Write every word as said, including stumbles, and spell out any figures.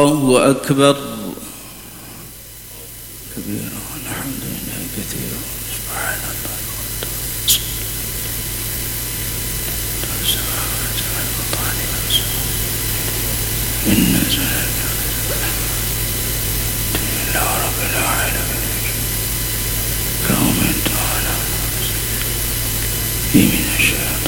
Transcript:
الله أكبر كبيرا والحمد لله كثيرا سبحان الله إن لا رب العالمين كوم تعالى من الشيطان